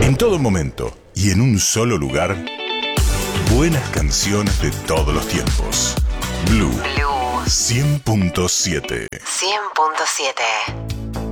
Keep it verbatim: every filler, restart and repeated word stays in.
En todo momento y en un solo lugar, buenas canciones de todos los tiempos. Blue, Blue. cien punto siete. cien punto siete.